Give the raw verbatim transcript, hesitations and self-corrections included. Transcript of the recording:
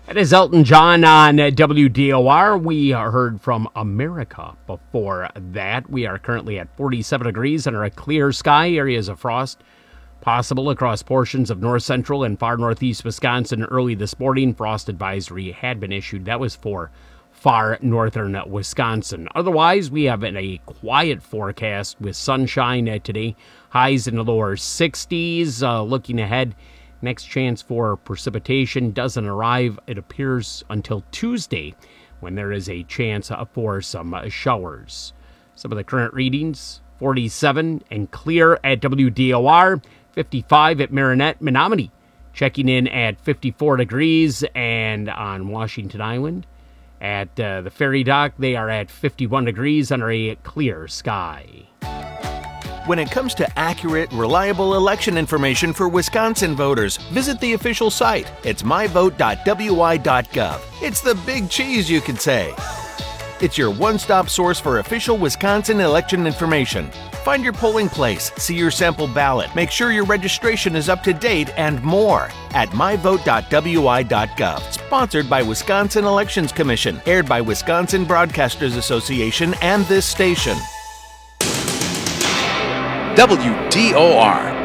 That is Elton John on W D O R. We heard from America before that. We are currently at forty-seven degrees under a clear sky. Areas of frost possible across portions of north central and far northeast Wisconsin early this morning. Frost advisory had been issued. That was for far northern Wisconsin. Otherwise, we have a quiet forecast with sunshine today. Highs in the lower sixties. Uh, looking ahead, next chance for precipitation doesn't arrive, it appears, until Tuesday, when there is a chance for some showers. Some of the current readings: forty-seven and clear at W D O R, fifty-five at Marinette. Menominee checking in at fifty-four degrees, and on Washington Island at uh, the ferry dock, they are at fifty-one degrees under a clear sky. When it comes to accurate, reliable election information for Wisconsin voters, visit the official site. It's my vote dot w i dot gov. It's the big cheese, you could say. It's your one-stop source for official Wisconsin election information. Find your polling place, see your sample ballot, make sure your registration is up to date, and more at my vote dot w i dot gov. Sponsored by Wisconsin Elections Commission, aired by Wisconsin Broadcasters Association and this station. W D O R